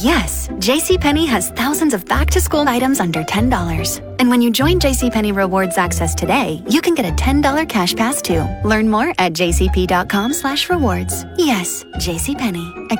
Yes, JCPenney has thousands of back-to-school items under $10. And when you join JCPenney Rewards Access today, you can get a $10 cash pass too. Learn more at jcp.com/rewards. Yes, JCPenney.